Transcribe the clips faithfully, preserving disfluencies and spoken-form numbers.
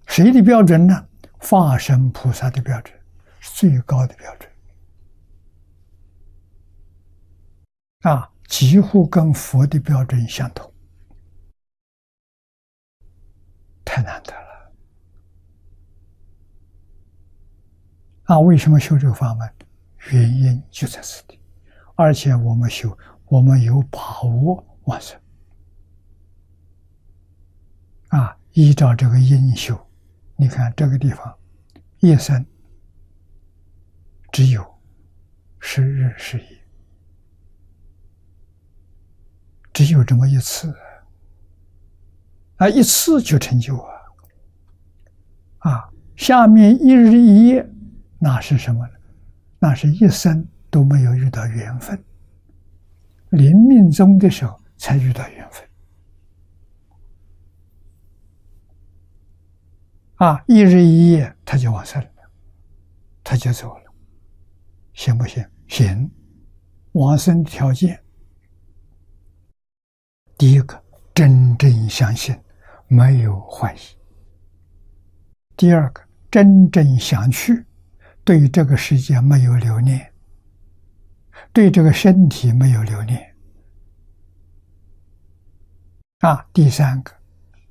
谁的标准呢？法身菩萨的标准是最高的标准啊，几乎跟佛的标准相同，太难得了啊！为什么修这个法门？原因就在此地，而且我们修，我们有把握完成啊！依照这个因修，你看这个地方，一生只有十日十夜，只有这么一次啊，一次就成就啊！啊，下面一日一夜，那是什么呢？那是一生都没有遇到缘分，临命终的时候才遇到缘分。啊，一日一夜他就往生了，他就走了，行不行？行。往生条件，第一个，真正相信，没有怀疑；第二个，真正想去，对这个世界没有留念，对这个身体没有留念。啊，第三个，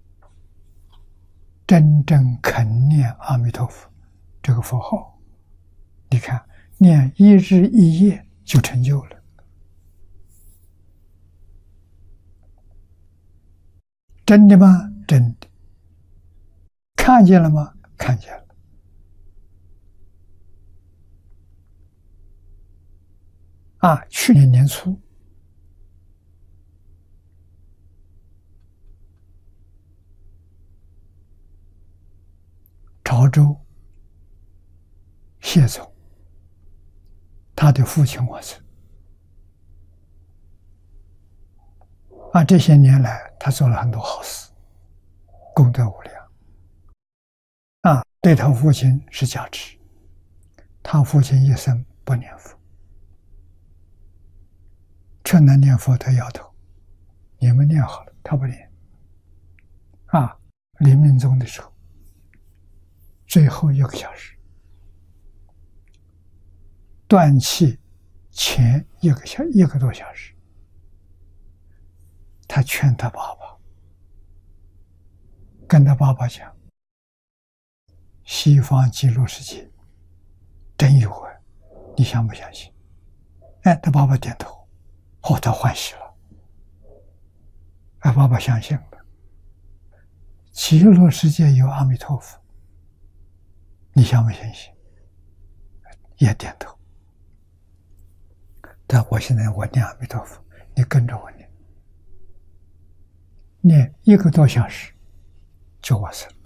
真正肯念阿弥陀佛这个佛号，你看，念一日一夜就成就了。真的吗？真的。看见了吗？看见了。啊，去年年初，潮州谢总，他的父亲往生。啊，这些年来他做了很多好事，功德无量。啊，对他父亲是加持。他父亲一生不念佛，劝他念佛，他摇头。你们念好了，他不念。啊，临命终的时候，最后一个小时，断气前一个小一个多小时，他劝他爸爸，跟他爸爸讲，西方极乐世界真有啊，你相不相信？哎，他爸爸点头，哦，他欢喜了。哎，爸爸相信了，极乐世界有阿弥陀佛，你相不相信？也点头。但我现在我念阿弥陀佛，你跟着我念，念一个多小时就完成了。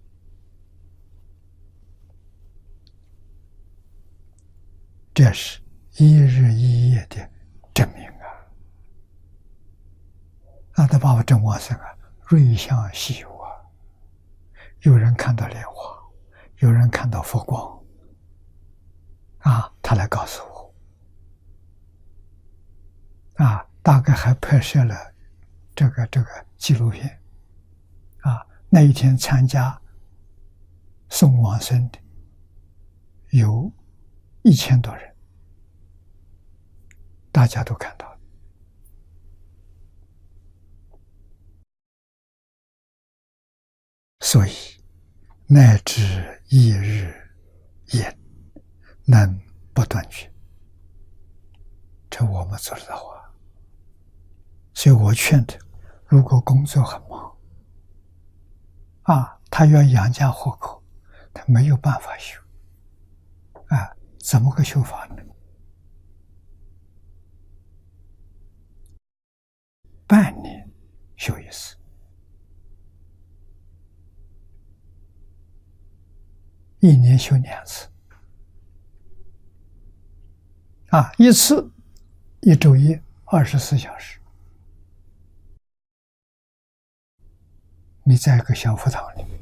这是一日一夜的证明啊！啊，他爸爸真往生啊，瑞相稀有啊！有人看到莲花，有人看到佛光，啊，他来告诉我，啊，大概还拍摄了这个这个纪录片，啊，那一天参加送往生的有一千多人，大家都看到了。所以乃至一日也能不断绝，这我们做得到啊。所以我劝他，如果工作很忙啊，他要养家活口，他没有办法修啊，怎么个修法呢？半年修一次，一年修两次，啊，一次一昼夜二十四小时。你在一个小佛堂里，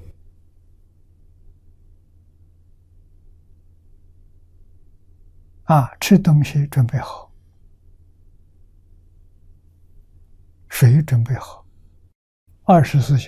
啊，吃东西准备好，水准备好，二十四小时。